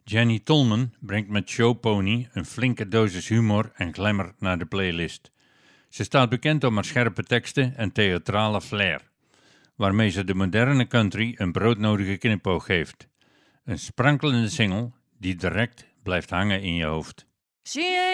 Jenny Tolman brengt met Showpony een flinke dosis humor en glamour naar de playlist. Ze staat bekend om haar scherpe teksten en theatrale flair, waarmee ze de moderne country een broodnodige knipoog geeft. Een sprankelende single die direct blijft hangen in je hoofd. She ain't